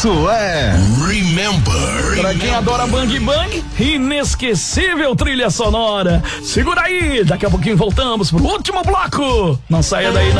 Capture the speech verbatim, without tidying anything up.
Isso é Remember. Pra quem adora Bang Bang, inesquecível trilha sonora. Segura aí, daqui a pouquinho voltamos pro último bloco. Não saia daí.